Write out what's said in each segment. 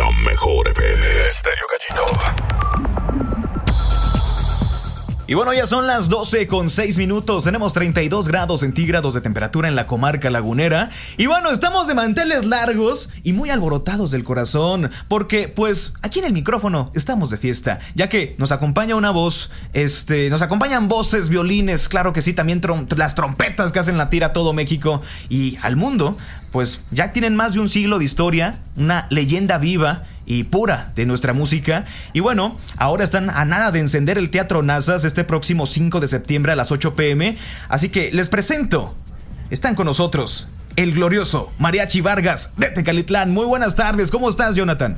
La mejor FM Estéreo Gallito. Y bueno, ya son las 12:06. Tenemos 32 grados centígrados de temperatura en la comarca lagunera. Y bueno, estamos de manteles largos y muy alborotados del corazón, porque pues aquí en el micrófono estamos de fiesta, ya que nos acompaña una voz, nos acompañan voces, violines, claro que sí, también las trompetas que hacen latir a todo México y al mundo. Pues ya tienen más de un siglo de historia, una leyenda viva y pura de nuestra música. Y bueno, ahora están a nada de encender el Teatro Nazas este próximo 5 de septiembre a las 8 p.m. Así que les presento, están con nosotros el glorioso Mariachi Vargas de Tecalitlán. Muy buenas tardes, ¿cómo estás, Jonathan?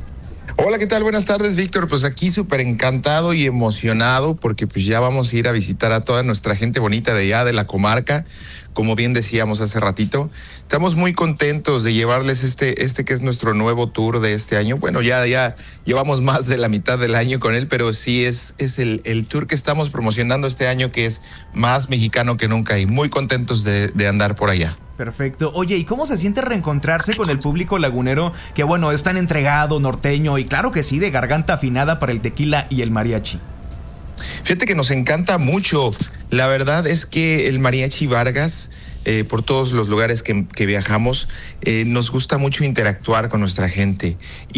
Hola, ¿qué tal? Buenas tardes, Víctor. Pues aquí súper encantado y emocionado porque pues ya vamos a ir a visitar a toda nuestra gente bonita de allá de la comarca. Como bien decíamos hace ratito, estamos muy contentos de llevarles este que es nuestro nuevo tour de este año. Bueno, ya llevamos más de la mitad del año con él, pero sí es el tour que estamos promocionando este año, que es más mexicano que nunca, y muy contentos de andar por allá. Perfecto. Oye, ¿y cómo se siente reencontrarse con el público lagunero que, bueno, es tan entregado, norteño y claro que sí, de garganta afinada para el tequila y el mariachi? Fíjate que nos encanta mucho. La verdad es que el Mariachi Vargas, por todos los lugares que viajamos, nos gusta mucho interactuar con nuestra gente.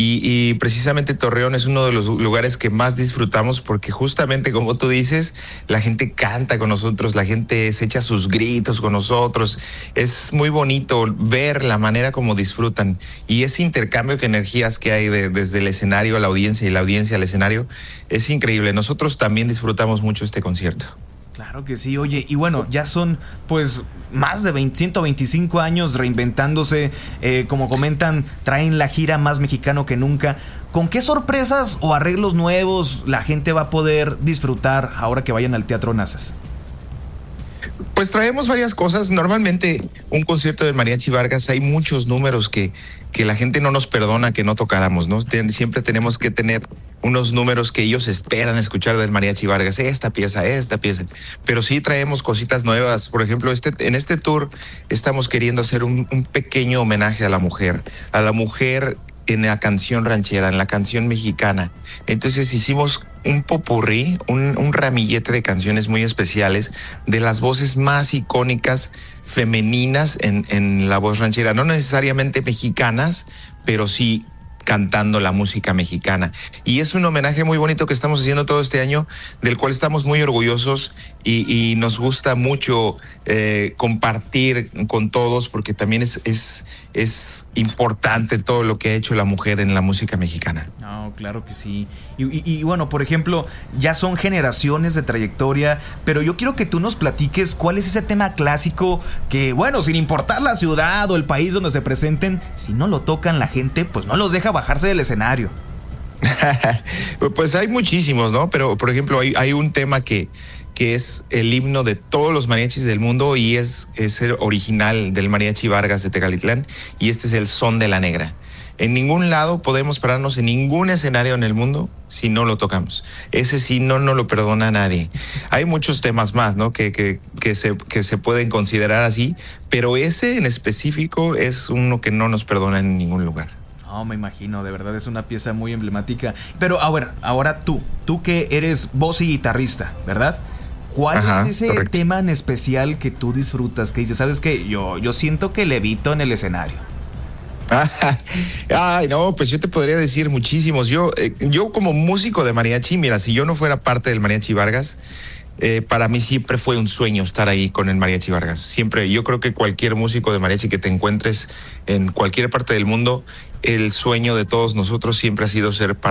Y precisamente Torreón es uno de los lugares que más disfrutamos porque justamente, como tú dices, la gente canta con nosotros, la gente se echa sus gritos con nosotros. Es muy bonito ver la manera como disfrutan. Y ese intercambio de energías que hay desde el escenario a la audiencia y la audiencia al escenario es increíble. Nosotros también disfrutamos mucho este concierto. Claro que sí, oye, y bueno, ya son pues más de 125 años reinventándose, como comentan, traen la gira más mexicano que nunca. ¿Con qué sorpresas o arreglos nuevos la gente va a poder disfrutar ahora que vayan al Teatro Nazas? Pues traemos varias cosas. Normalmente un concierto del Mariachi Vargas hay muchos números que la gente no nos perdona que no tocáramos, ¿no? Siempre tenemos que tener unos números que ellos esperan escuchar del Mariachi Vargas, esta pieza. Pero sí traemos cositas nuevas. Por ejemplo, en este tour estamos queriendo hacer un pequeño homenaje a la mujer en la canción ranchera, en la canción mexicana. Entonces hicimos un popurrí, un ramillete de canciones muy especiales de las voces más icónicas femeninas en la voz ranchera, no necesariamente mexicanas, pero sí cantando la música mexicana. Y es un homenaje muy bonito que estamos haciendo todo este año, del cual estamos muy orgullosos y nos gusta mucho compartir con todos, porque también es importante todo lo que ha hecho la mujer en la música mexicana. No, claro que sí. Y bueno, por ejemplo, ya son generaciones de trayectoria, pero yo quiero que tú nos platiques cuál es ese tema clásico que, bueno, sin importar la ciudad o el país donde se presenten, si no lo tocan la gente, pues no los deja bajarse del escenario. Pues hay muchísimos, ¿no? Pero, por ejemplo, hay un tema que es el himno de todos los mariachis del mundo y es el original del Mariachi Vargas de Tecalitlán, y este es el Son de la Negra. En ningún lado podemos pararnos en ningún escenario en el mundo si no lo tocamos. Ese sí no lo perdona nadie. Hay muchos temas más, ¿no? que se pueden considerar así, pero ese en específico es uno que no nos perdona en ningún lugar. No, me imagino, de verdad es una pieza muy emblemática. Pero ahora tú que eres voz y guitarrista, ¿verdad? ¿Cuál es ese correcto tema en especial que tú disfrutas? Que dices, ¿sabes qué? Yo siento que levito en el escenario. Ay, no, pues yo te podría decir muchísimos. Yo como músico de mariachi, mira, si yo no fuera parte del Mariachi Vargas, para mí siempre fue un sueño estar ahí con el Mariachi Vargas. Siempre, yo creo que cualquier músico de mariachi que te encuentres en cualquier parte del mundo, el sueño de todos nosotros siempre ha sido ser parte